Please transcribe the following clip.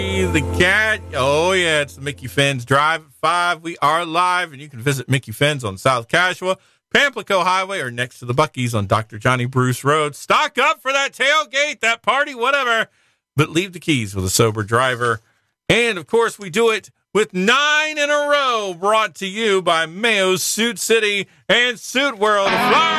The cat. Oh, yeah, it's the Mickey Finn's Drive at 5. We are live, and you can visit Mickey Finn's on South Cashua, Pamplico Highway, or next to the Buc-ee's on Dr. Johnny Bruce Road. Stock up for that tailgate, that party, whatever, but leave the keys with a sober driver. And, of course, we do it with 9 in a row, brought to you by Mayo's Suit City and Suit World. Fly